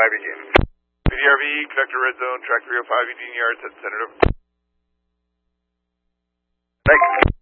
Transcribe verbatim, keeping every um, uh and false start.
five, Eugene. P D R V, conductor red zone, track three oh five, Eugene Yards, set center. Thanks.